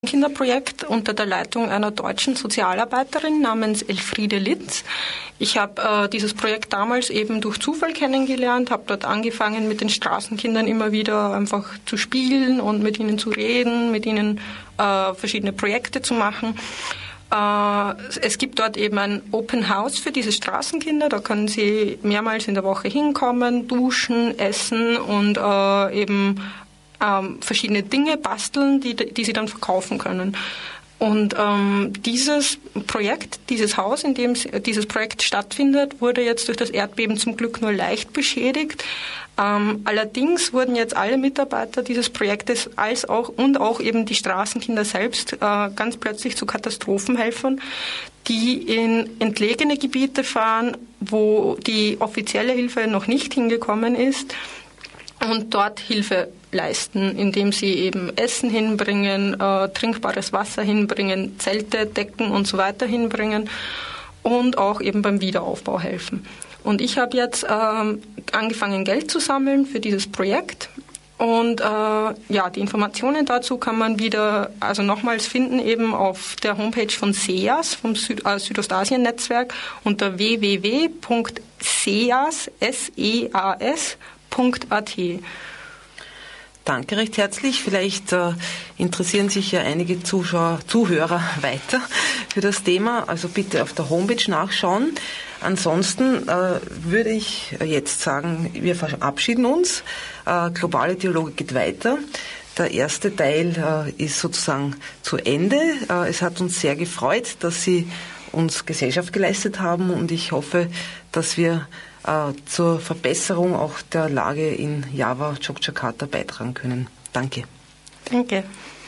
Kinderprojekt unter der Leitung einer deutschen Sozialarbeiterin namens Elfriede Litz. Ich habe dieses Projekt damals eben durch Zufall kennengelernt, habe dort angefangen, mit den Straßenkindern immer wieder einfach zu spielen und mit ihnen zu reden, mit ihnen verschiedene Projekte zu machen. Es gibt dort eben ein Open House für diese Straßenkinder. Da können sie mehrmals in der Woche hinkommen, duschen, essen und eben verschiedene Dinge basteln, die sie dann verkaufen können. Und dieses Projekt, dieses Haus, in dem dieses Projekt stattfindet, wurde jetzt durch das Erdbeben zum Glück nur leicht beschädigt. Allerdings wurden jetzt alle Mitarbeiter dieses Projektes und auch eben die Straßenkinder selbst ganz plötzlich zu Katastrophenhelfern, die in entlegene Gebiete fahren, wo die offizielle Hilfe noch nicht hingekommen ist, und dort Hilfe leisten, indem sie eben Essen hinbringen, trinkbares Wasser hinbringen, Zelte, Decken und so weiter hinbringen und auch eben beim Wiederaufbau helfen. Und ich habe jetzt angefangen, Geld zu sammeln für dieses Projekt. Und die Informationen dazu kann man nochmals finden eben auf der Homepage von SEAS, vom Südostasien-Netzwerk, unter www.seas.at. Danke recht herzlich. Vielleicht interessieren sich ja einige Zuhörer weiter für das Thema. Also bitte auf der Homepage nachschauen. Ansonsten würde ich jetzt sagen, wir verabschieden uns. Globale Dialoge geht weiter. Der erste Teil ist sozusagen zu Ende. Es hat uns sehr gefreut, dass Sie uns Gesellschaft geleistet haben, und ich hoffe, dass wir zur Verbesserung auch der Lage in Java, Jogjakarta beitragen können. Danke. Danke.